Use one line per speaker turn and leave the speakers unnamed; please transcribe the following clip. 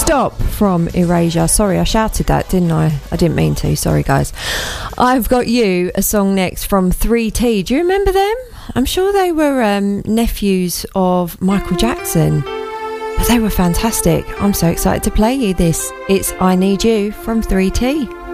Stop from Erasure. Sorry, I shouted that, didn't I? I didn't mean to. Sorry, guys. I've got you a song next from 3T. Do you remember them? I'm sure they were nephews of Michael Jackson. But they were fantastic. I'm so excited to play you this. It's I Need You from 3T.